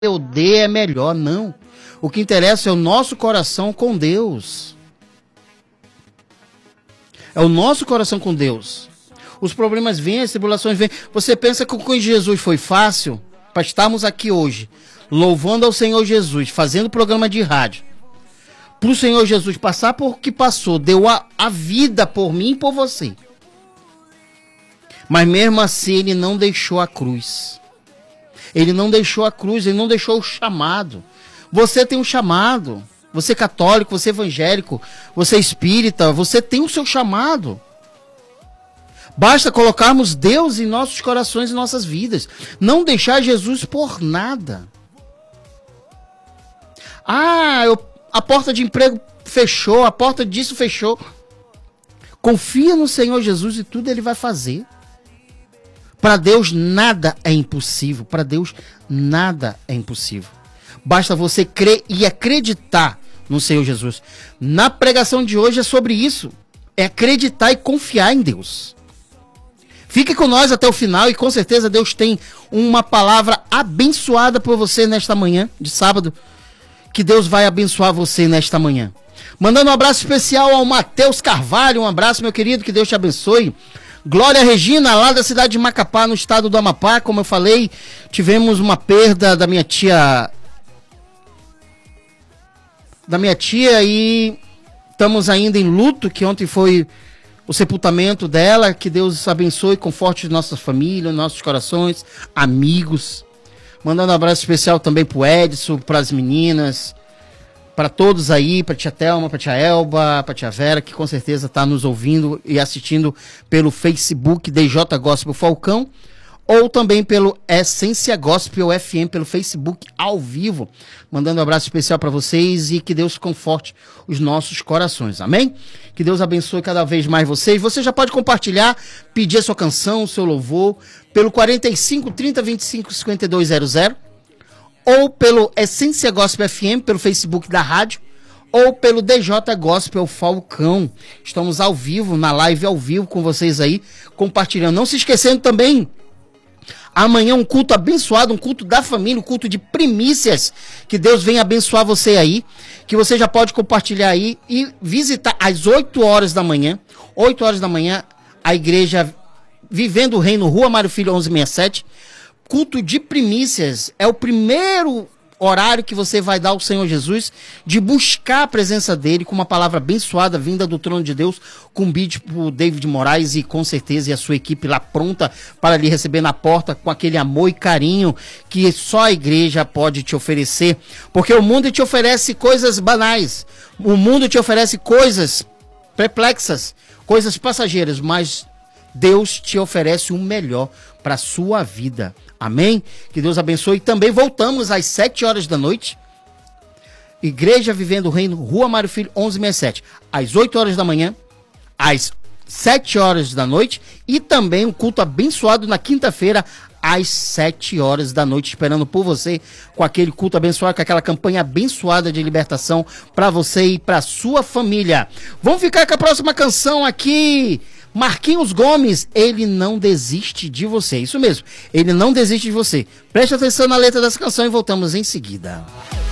eu dê é melhor, não. O que interessa é o nosso coração com Deus. É o nosso coração com Deus. Os problemas vêm, as tribulações vêm. Você pensa que com Jesus foi fácil? Para estarmos aqui hoje, louvando ao Senhor Jesus, fazendo programa de rádio. Para o Senhor Jesus passar por o que passou, deu a vida por mim e por você. Mas mesmo assim ele não deixou a cruz. Ele não deixou a cruz, ele não deixou o chamado. Você tem um chamado. Você católico, você evangélico, você espírita, você tem o seu chamado. Basta colocarmos Deus em nossos corações e nossas vidas. Não deixar Jesus por nada. A porta de emprego fechou, a porta disso fechou. Confia no Senhor Jesus e tudo ele vai fazer. Para Deus nada é impossível. Para Deus nada é impossível. Basta você crer e acreditar no Senhor Jesus. Na pregação de hoje é sobre isso. É acreditar e confiar em Deus. Fique com nós até o final e com certeza Deus tem uma palavra abençoada por você nesta manhã de sábado. Que Deus vai abençoar você nesta manhã. Mandando um abraço especial ao Matheus Carvalho. Um abraço, meu querido, que Deus te abençoe. Glória Regina, lá da cidade de Macapá, no estado do Amapá. Como eu falei, tivemos uma perda da minha tia e estamos ainda em luto, que ontem foi o sepultamento dela. Que Deus abençoe, conforte nossa família, nossos corações, amigos. Mandando um abraço especial também pro Edson, pras meninas, para todos aí, pra tia Thelma, pra tia Elba, pra tia Vera, que com certeza tá nos ouvindo e assistindo pelo Facebook DJ Gospel Falcão, ou também pelo Essência Gospel FM, pelo Facebook ao vivo. Mandando um abraço especial para vocês e que Deus conforte os nossos corações, amém? Que Deus abençoe cada vez mais vocês. Você já pode compartilhar, pedir a sua canção, o seu louvor, pelo 45 30 25 52 00, ou pelo Essência Gospel FM, pelo Facebook da rádio, ou pelo DJ Gospel Falcão. Estamos ao vivo, na live ao vivo com vocês aí, compartilhando. Não se esquecendo também, amanhã um culto abençoado, um culto da família, um culto de primícias. Que Deus venha abençoar você aí, que você já pode compartilhar aí e visitar às 8 horas da manhã. 8 horas da manhã, a igreja Vivendo o Reino, Rua Mário Filho 1167. Culto de primícias. É o primeiro horário que você vai dar ao Senhor Jesus, de buscar a presença dele com uma palavra abençoada, vinda do trono de Deus, com um beat pro David Moraes e com certeza e a sua equipe lá pronta para lhe receber na porta com aquele amor e carinho que só a igreja pode te oferecer, porque o mundo te oferece coisas banais, o mundo te oferece coisas perplexas, coisas passageiras, mas Deus te oferece o melhor para a sua vida. Amém? Que Deus abençoe. Também voltamos às 7 horas da noite. Igreja Vivendo o Reino, Rua Mário Filho 1167. Às 8 horas da manhã, às 7 horas da noite. E também um culto abençoado na quinta-feira, às 7 horas da noite, esperando por você, com aquele culto abençoado, com aquela campanha abençoada de libertação para você e para sua família. Vamos ficar com a próxima canção aqui. Marquinhos Gomes, Ele Não Desiste de Você. Isso mesmo, Ele não desiste de você. Preste atenção na letra dessa canção e voltamos em seguida.